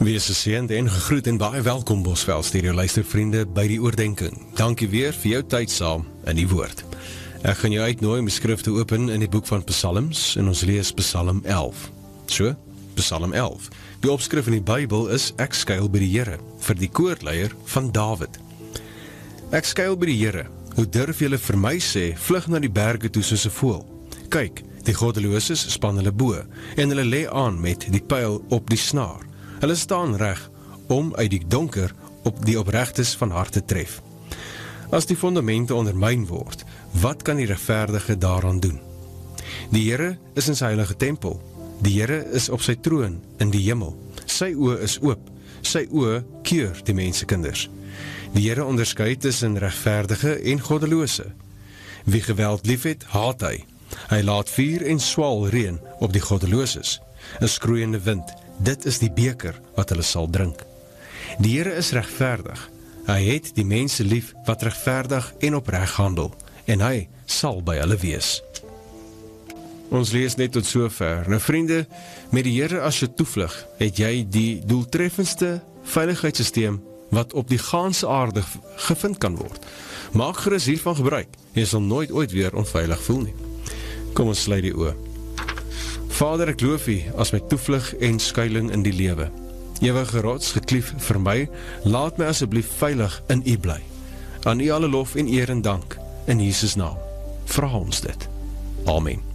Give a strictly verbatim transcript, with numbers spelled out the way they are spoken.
Wees geseënd en gegroet en baie welkom Bosveld stereo luistervriende by die oordenking. Dankie weer vir jou tyd saam in die woord. Ek gaan jou uitnooi om die skrif te open in die boek van Psalms en ons lees Psalm elf. So, Psalm elf. Die opskrif in die Bybel is Ek skuil by die Here, vir die koorleier van Dawid. Ek skuil by die Here, hoe durf julle vir my sê, vlug na die berge toe soos 'n voël. Kyk, die goddeloses span hulle bo, en hulle lê aan met die pyl op die snaar. Hulle staan reg, om uit die donker op die opregtes van hart te tref. As die fondamente ondermyn word, wat kan die regverdige daaraan doen? Die Here is in sy heilige tempel. Die Here is op sy troon in die hemel. Sy oë is oop, sy oë keur die mensekinders. Die Here onderskei tussen regverdige en goddelose. Wie geweld liefhet, haat hy. Hy laat vuur en swaal reën op die goddeloses. 'n skroeiende wind, dit is die beker wat hulle sal drink. Die Here is regverdig. Hy het die mense lief wat regverdig en opreg handel, en hy sal by hulle wees. Ons lees net tot sover. Nou vriende, met die Here as jou toevlug, het jy die doeltreffendste veiligheidssysteem wat op die gaanse aarde gevind kan word. Maak gerus hiervan gebruik. Jy sal nooit ooit weer onveilig voel nie. Kom ons sluit die oë. Vader, ek loof U as my toevlug en skuiling in die lewe. Ewige rots, geklief vir my, laat my asseblief veilig in U bly. Aan U alle lof en eer en dank, in Jesus naam. Vra ons dit. Amen.